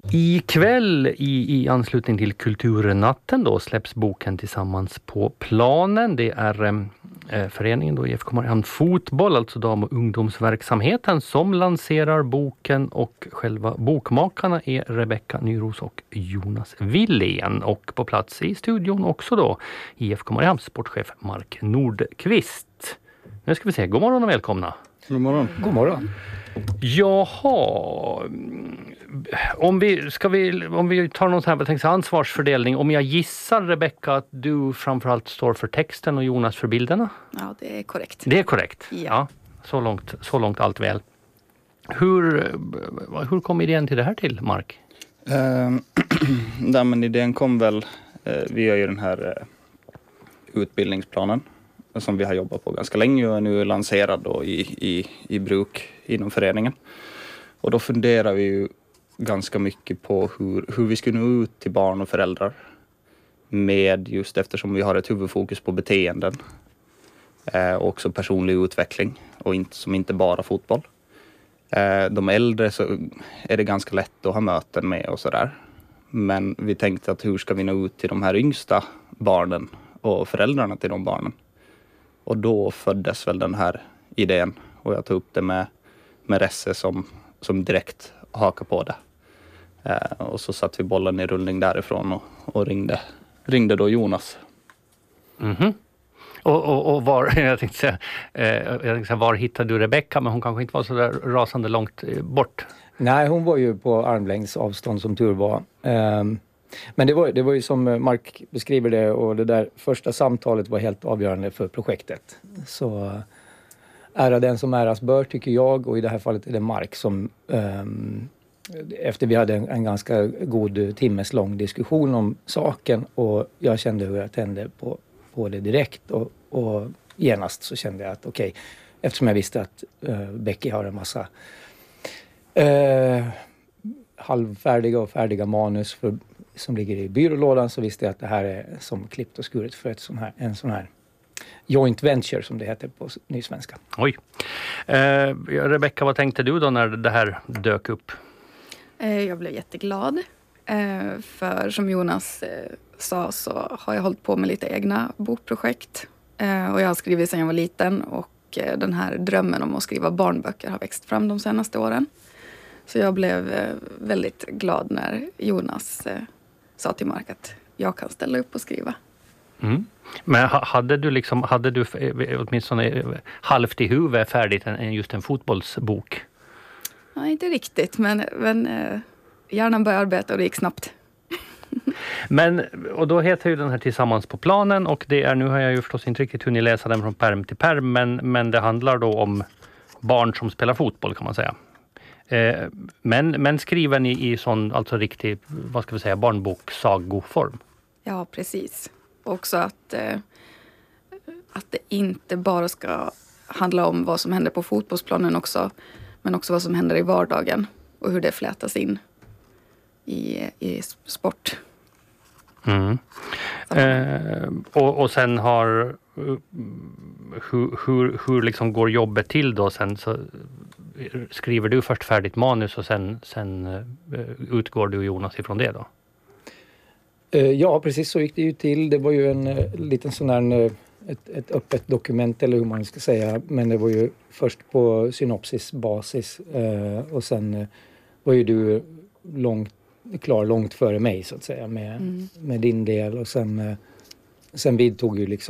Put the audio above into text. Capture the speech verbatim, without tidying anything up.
Ikväll i, i anslutning till Kulturnatten då släpps boken Tillsammans på planen. Det är eh, föreningen då I F K Mariehamn Fotboll, alltså dam- och ungdomsverksamheten, som lanserar boken, och själva bokmakarna är Rebecka Nyros och Jonas Willén. Och på plats i studion också då I F K Mariehamns sportchef Mark Nordqvist. Nu ska vi se, god morgon och välkomna. God morgon. God morgon. Jaha, om vi, ska vi, om vi tar någon sån här tänk, ansvarsfördelning. Om jag gissar, Rebecka, att du framförallt står för texten och Jonas för bilderna? Ja, det är korrekt. Det är korrekt, ja. Ja. så, långt, så långt allt väl. Hur, hur kom idén till det här till, Mark? Uh, där, men idén kom väl, uh, vi gör ju den här uh, utbildningsplanen som vi har jobbat på ganska länge och är nu lanserad då i, i, i bruk inom föreningen. Och då funderar vi ju ganska mycket på hur, hur vi ska nå ut till barn och föräldrar med, just eftersom vi har ett huvudfokus på beteenden eh, och också personlig utveckling och inte, som inte bara fotboll. Eh, de äldre så är det ganska lätt att ha möten med och sådär. Men vi tänkte att hur ska vi nå ut till de här yngsta barnen och föräldrarna till de barnen? Och då föddes väl den här idén och jag tog upp det med, med Resse som, som direkt hakar på det. Eh, och så satt vi bollen i rullning därifrån och, och ringde, ringde då Jonas. Mhm. Och, och, och var, jag tänkte säga, eh, jag tänkte säga, var hittade du Rebecka, men hon kanske inte var så där rasande långt eh, bort. Nej, hon var ju på armlängds avstånd som tur var. Um, men det var, det var ju som Mark beskriver det, och det där första samtalet var helt avgörande för projektet. Så ära den som äras bör, tycker jag, och i det här fallet är det Mark som um, efter vi hade en, en ganska god timmes lång diskussion om saken, och jag kände hur jag tände på, på det direkt, och, och genast så kände jag att okej, okay, eftersom jag visste att uh, Becky har en massa uh, halvfärdiga och färdiga manus för, som ligger i byrålådan, så visste jag att det här är som klippt och skuret för ett sån här, en sån här joint venture som det heter på nysvenska. Oj. Eh, Rebecka, vad tänkte du då när det här dök upp? Jag blev jätteglad. För som Jonas sa så har jag hållit på med lite egna bokprojekt. Och jag har skrivit sedan jag var liten. Och den här drömmen om att skriva barnböcker har växt fram de senaste åren. Så jag blev väldigt glad när Jonas sa till Mark att jag kan ställa upp och skriva. Mm. Men hade du liksom, hade du åtminstone halvt i huvudet färdigt en, just en fotbollsbok? Ja, inte riktigt, men, men hjärnan började arbeta och det gick snabbt. Men, och då heter ju den här Tillsammans på planen, och det är, nu har jag ju förstås inte riktigt hunnit läsa den från perm till perm, men, men det handlar då om barn som spelar fotboll, kan man säga. Eh, men, men skriven i, i sån, alltså riktig, vad ska vi säga, barnboksagoform. Ja, precis. Också att, eh, att det inte bara ska handla om vad som händer på fotbollsplanen också, men också vad som händer i vardagen och hur det flätas in i, i sport. Mm. Eh, och, och sen har hur, hur, hur liksom går jobbet till då? Sen så skriver du först färdigt manus och sen, sen uh, utgår du och Jonas ifrån det då? Uh, ja, precis så gick det ju till. Det var ju en uh, liten sån här, uh, ett, ett öppet dokument eller hur man ska säga. Men det var ju först på synopsisbasis uh, och sen uh, var ju du långt, klar långt före mig så att säga med, mm. med din del. Och sen, uh, sen vidtog ju liksom